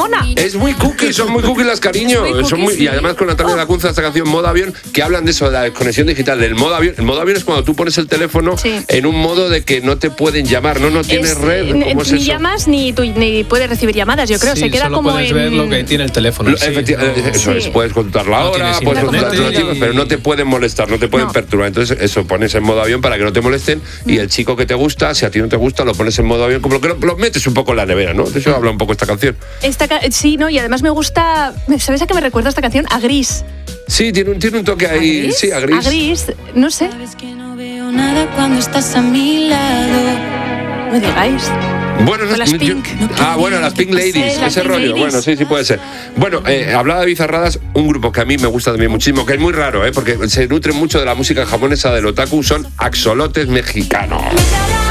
mona. Es muy cookie, son muy cookie las cariño. Y además con Natalia Lacunza, esta canción Modo Avión, que hablan de eso, de la desconexión digital, del modo avión. El modo avión es cuando tú pones el teléfono en un modo de que no te pueden llamar, no tienes red. ¿Cómo es ni eso? Llamas ni puedes recibir llamadas, yo creo. Se queda solo como puedes ver lo que tiene el teléfono. Eso es, puedes contar la hora, puedes contar tus notificaciones, pero no te pueden molestar, no te pueden perturbar. Entonces eso, pones en modo avión para que no te molesten y el chico que te gusta, si a ti no te gusta, lo pones en modo avión, como que lo metes un poco en la nevera, ¿no? De eso habla un poco esta canción. Sí, ¿no? Y además me gusta, ¿sabes a qué me recuerda esta canción? A Gris. Sí, tiene un toque ahí. ¿A Gris? Sí, a Gris. A Gris, no sé. Sabes que no veo nada cuando estás a mi lado. No digáis. Bueno, las Pink. Las Pink Ladies, las ese Pink rollo. Ladies. Bueno, sí puede ser. Bueno, hablaba de Bizarradas, un grupo que a mí me gusta también muchísimo, que es muy raro, porque se nutre mucho de la música japonesa del otaku, son axolotes mexicanos.